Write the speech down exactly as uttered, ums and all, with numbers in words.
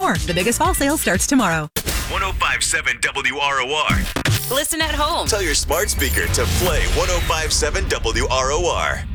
more. The biggest fall sale starts tomorrow. one oh five point seven W R O R. Listen at home. Tell your smart speaker to play one oh five point seven W R O R.